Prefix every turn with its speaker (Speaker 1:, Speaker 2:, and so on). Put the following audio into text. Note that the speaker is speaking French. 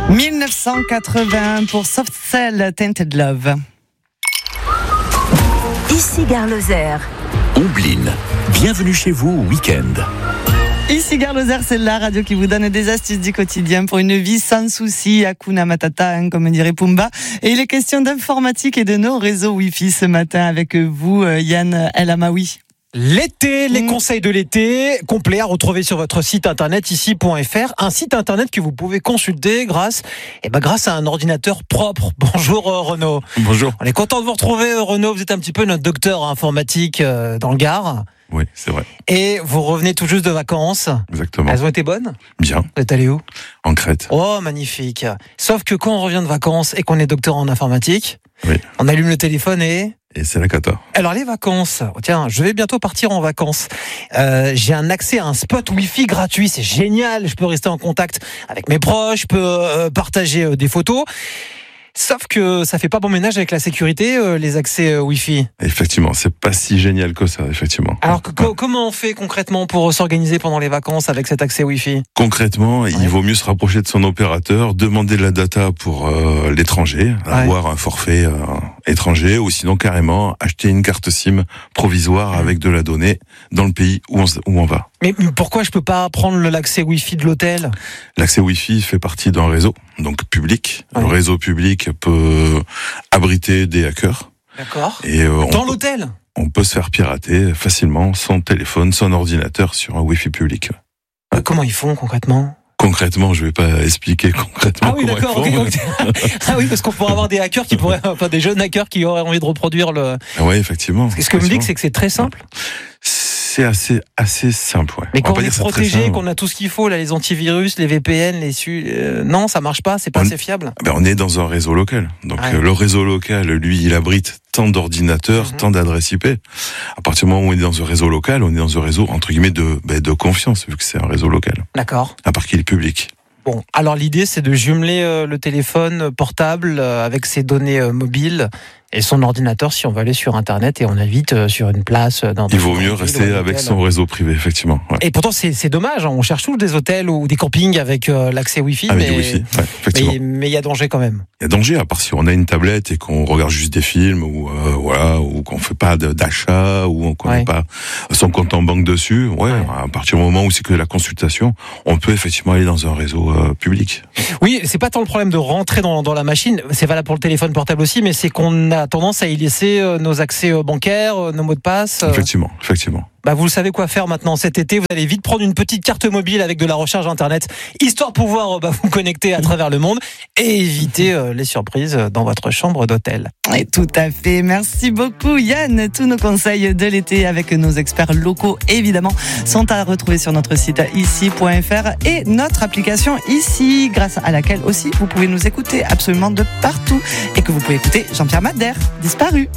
Speaker 1: 1980 pour Soft Cell Tainted Love.
Speaker 2: Ici Gare Lozère.
Speaker 3: Omblin, bienvenue chez vous au week-end.
Speaker 1: Ici Gare Lozère, c'est la radio qui vous donne des astuces du quotidien pour une vie sans souci, Hakuna Matata, comme dirait Pumba. Et il est question d'informatique et de nos réseaux Wi-Fi ce matin avec vous, Yann El Amaoui.
Speaker 4: L'été, les conseils de l'été, complets à retrouver sur votre site internet ici.fr, un site internet que vous pouvez consulter grâce à un ordinateur propre. Bonjour Renaud.
Speaker 5: Bonjour.
Speaker 4: On est content de vous retrouver Renaud, vous êtes un petit peu notre docteur informatique dans le Gard.
Speaker 5: Oui, c'est vrai.
Speaker 4: Et vous revenez tout juste de vacances.
Speaker 5: Exactement.
Speaker 4: Elles ont été bonnes ?
Speaker 5: Bien.
Speaker 4: Vous êtes allé où ?
Speaker 5: En Crète.
Speaker 4: Oh, magnifique. Sauf que quand on revient de vacances et qu'on est docteur en informatique,
Speaker 5: oui,
Speaker 4: on allume le téléphone et
Speaker 5: c'est la cata.
Speaker 4: Alors les vacances, tiens, je vais bientôt partir en vacances. J'ai un accès à un spot Wi-Fi gratuit, c'est génial. Je peux rester en contact avec mes proches, je peux partager des photos. Sauf que ça fait pas bon ménage avec la sécurité, les accès Wi-Fi.
Speaker 5: Effectivement, c'est pas si génial que ça, effectivement.
Speaker 4: Alors comment on fait concrètement pour s'organiser pendant les vacances avec cet accès Wi-Fi ?
Speaker 5: Concrètement, il vaut mieux se rapprocher de son opérateur, demander de la data pour l'étranger, avoir un forfait étranger, ou sinon carrément acheter une carte SIM provisoire avec de la donnée dans le pays où on va.
Speaker 4: Mais pourquoi je peux pas prendre l'accès Wi-Fi de l'hôtel ?
Speaker 5: L'accès Wi-Fi fait partie d'un réseau, donc public. Ouais. Le réseau public peut abriter des hackers.
Speaker 4: D'accord.
Speaker 5: Et
Speaker 4: dans l'hôtel ?
Speaker 5: On peut se faire pirater facilement son téléphone, son ordinateur sur un Wi-Fi public.
Speaker 4: Comment ils font concrètement ?
Speaker 5: Concrètement, je vais pas expliquer concrètement comment ils font.
Speaker 4: Okay. Ah oui, parce qu'on pourrait avoir des hackers des jeunes hackers qui auraient envie de reproduire le...
Speaker 5: Oui, effectivement.
Speaker 4: Ce que me dit, c'est que c'est très simple.
Speaker 5: C'est assez simple, ouais.
Speaker 4: Mais quand on est protégé, qu'on a tout ce qu'il faut, là, les antivirus, les VPN, non, ça marche pas, c'est pas assez fiable.
Speaker 5: On est dans un réseau local. Donc, le réseau local, lui, il abrite tant d'ordinateurs, tant d'adresses IP. À partir du moment où on est dans un réseau local, on est dans un réseau, entre guillemets, de confiance, vu que c'est un réseau local.
Speaker 4: D'accord.
Speaker 5: À part qu'il est public.
Speaker 4: Bon, alors l'idée, c'est de jumeler le téléphone portable avec ses données mobiles et son ordinateur si on veut aller sur Internet et on habite sur une place.
Speaker 5: Il vaut mieux rester avec son réseau privé, effectivement. Ouais.
Speaker 4: Et pourtant, c'est dommage. On cherche tous des hôtels ou des campings avec l'accès Wi-Fi.
Speaker 5: Avec du Wi-Fi, effectivement.
Speaker 4: Mais il y a danger quand même.
Speaker 5: Il y a danger, à part si on a une tablette et qu'on regarde juste des films ou qu'on fait pas d'achat ou qu'on n'a pas son compte en banque dessus. À partir du moment où c'est que la consultation, on peut effectivement aller dans un réseau public.
Speaker 4: Oui, c'est pas tant le problème de rentrer dans la machine. C'est valable pour le téléphone portable aussi, mais c'est qu'on a tendance à y laisser nos accès bancaires, nos mots de passe.
Speaker 5: Effectivement.
Speaker 4: Vous le savez quoi faire maintenant cet été. Vous allez vite prendre une petite carte mobile avec de la recharge Internet, histoire de pouvoir vous connecter à travers le monde et éviter les surprises dans votre chambre d'hôtel.
Speaker 1: Et tout à fait. Merci beaucoup Yann. Tous nos conseils de l'été avec nos experts locaux, évidemment, sont à retrouver sur notre site ici.fr et notre application Ici, grâce à laquelle aussi vous pouvez nous écouter absolument de partout et que vous pouvez écouter Jean-Pierre Madère, disparu.